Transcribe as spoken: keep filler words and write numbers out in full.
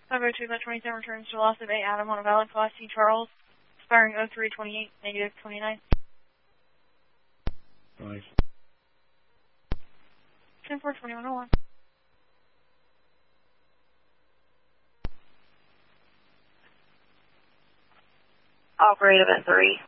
five oh two by twenty-seven returns to loss of eight Adam on a valid Class C Charles, expiring oh three twenty-eight, negative twenty-nine. Nice. ten four twenty-one oh one. Operate event three.